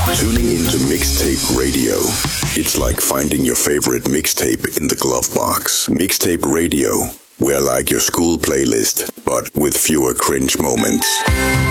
Tuning into Mixtape Radio. It's like finding your favorite mixtape in the glove box. Mixtape Radio. We're like your school playlist, but with fewer cringe moments.